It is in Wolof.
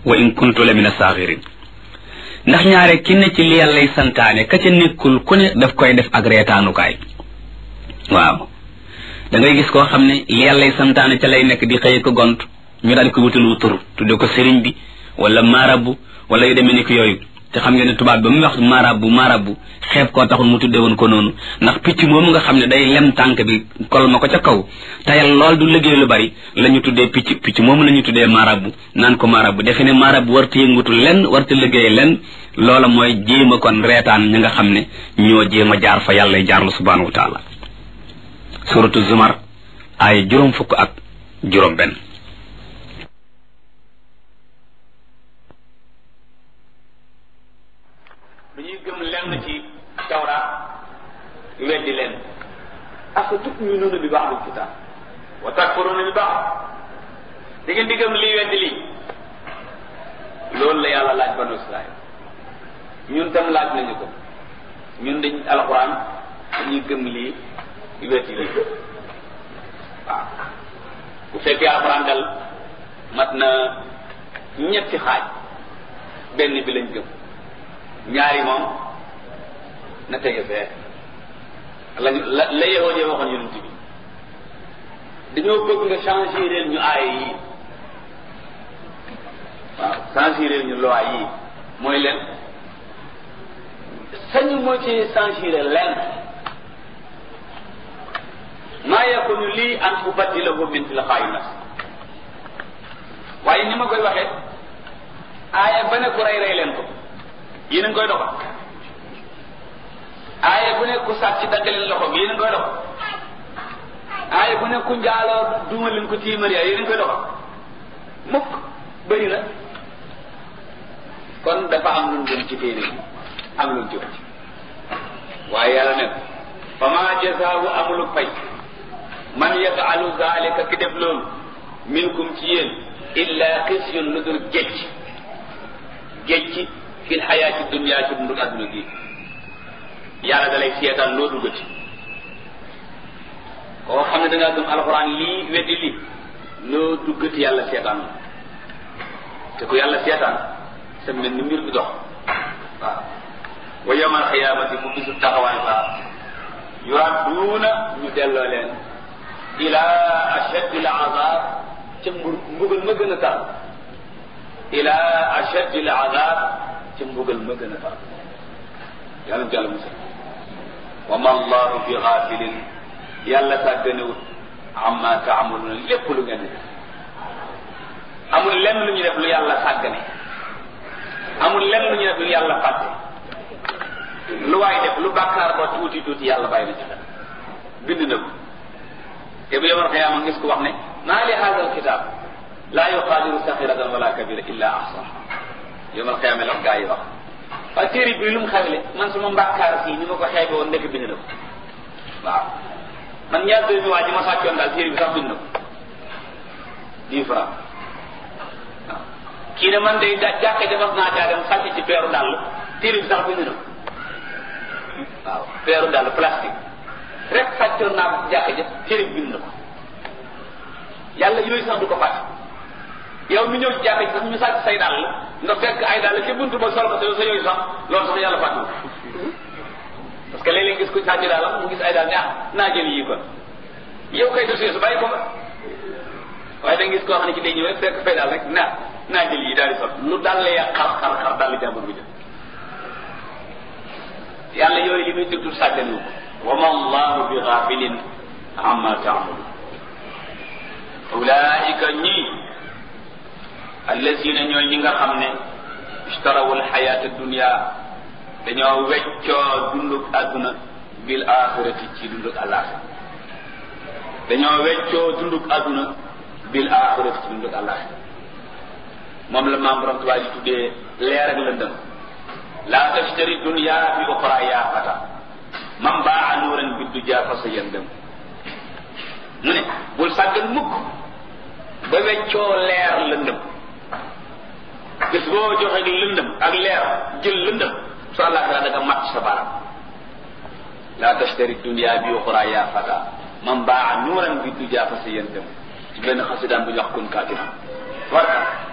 wa in kuntu la min as-saxirin ndax ñaare ki ne ci li yàllay santaane ka ca nekkul ku ne daf koy def ak reetaanukaay waaw da ngay gis koo xam ne li yàllay santaane ca lay nekk di xëy ko gont ñu daal ko wutalu tur tudde ko sëriñ bi wala marabu wala yu demee ni ko yooyu te xam ngeen ne tubaab ba mu wax marabu xeeb koo taxul mu tudde woon ko noonu ndax picc moomu nga xam ne day lem tànk bi kol ma ko ca kaw tayal lool du liggéey lu bari la ñu tuddee picc moomu la ñu tuddee marabu naan ko marabu defe ne marabu warta yëngutu lenn warta liggéey lenn loola mooy jéem a kon reetaan ñi nga xam ne ñoo jéem a jaar fa yàlla jaarlu subhanahu wa taala suratu zumar ay juróom fukk ak juróom benn dañuy gëm lenn ci tawraat weddi leen afa tu'minuuna bi ba'dil kitaab wa takfuruuna bi ba'd da ngeen di gëm lii weddi lii loolu la yàlla laaj banu Israël ñun tam laaj nañu ko ñun dañ alxuraan dañuy gëm lii weddi lii waaw bu fekkee alxuraan dal mat na ñetti xaaj benn bi lañ gëm ñaari moom na tege fee la yahud yi waxoon yonent bi dañoo bëgg nga changer ñu aaya yi waaw changer ñu loi yi mooy leen sañu moo ci changer leen maa yakunu lii an ubaddilahu min tilqaa'i nafsi waaye ni ma koy waxee aaya ba ne ku rey leen ko yéen a ngi koy doxal aaye bu ne ku sàcc dagg leen loxo bi yéen a ngi koy doxal aaye bu ne ku njaaloo duuma leen ko tiimar yaa yéen a ngi koy doxal mukk bëri na kon dafa am lu gën ci téere bi am lu jëm ci waaye yàlla ne fa ma jazaahu amulu fay man yafaalu zalika ki def loolu minkum ci yéen illa xisyun lu dul géej fil xayaati dunya ci dundu adduna gi yàlla da lay seetaan loo duggati koo xam ne da ngaa gëm alxuraan lii weddi lii loo duggati yàlla seetaan te ku yàlla seetaan sa mel ni mbir bi dox waaw wa yawmal xiyaamati mu bisu taxawaay ba yuradduuna ñu delloo leen ila ashaddi al azab ca mbugal ma gën a tar ila ashaddi al azab ca mbugal ma gën a tar yàlla na jàll musal wa ma allahu bi xaafilin yàlla sàgganewut amma taamaluuna lépp lu ngeen di def amul lenn lu ñu def lu yàlla sàggane amul lenn lu ñu def lu yàlla fàtte lu waay def lu bàkkaar ba tuuti tuuti yàlla bàyyi na ci xel bind na ko te bu yawmal qiyaama ngis ko wax ne maa li haada alkitab laa yuqaadiru saxiratan wala kabira illa ahsaha yawmal qiyaama la gaa yi wax waaye téere bi lu mu xawle man sama mbàkkaar fii ni ma ko xeebe woon ndekk bind na ko waaw man ñaar doomi waa ji ma sàccoon daal téere bi sax bind na ko 10 francs waaw kii ne man day jàkka defas naa caa dem sàcc ci peeru dàll téere bi sax bind na ko waaw peeru dàll plastique rek sàccoon naa ko jàkka ja téere bi bind na ko yàlla yooyu sax du ko fàtte yow mi ñëw ci jàkka ji sax ñu sàcc say dàll nga fekk ay dàll ci buntu ba sol ko sa yooyu sax loolu sax yàlla fàtte parce que léeg-léeg gis ko sàcc dàllam mu gis ay dàll ne naa jël yii kon yow kay dossier su bàyyi ko ba waaye da nga gis koo xam ne ci day ñëw rek fekk fay daal rek naa jël yii daal di sol lu dàll ya xar dàll jàmbur bu jël yàlla yooyu li muy déglu sàgganu ko wa ma allahu bi ghafilin amma ta'malun ulaika ñii allazina ñooy ñi nga xam ne ishtarawu alxayata dunya dañoo weccoo dundug àdduna bil axirati ci dundug àllaaxira dañoo weccoo dundug àdduna bil axirati ci dundug àllaaxira moom la maam borom tubaab yi tuddee leer ak lëndëm laa tashtari dunya bi uxra yaa fata man baa nuuran biddu jaa fa sa yëndëm mu ne bul sàggan mukk ba weccoo leer lëndëm bés boo joxe lëndëm ak leer jël lëndëm su àllaaxira da nga mat sa baram laa tashtari dunya bi uxra yaa fata man baa nuuran biddu jaa fa sa yëndëm ci benn xasidaan bu ñu wax kun kaatiman warka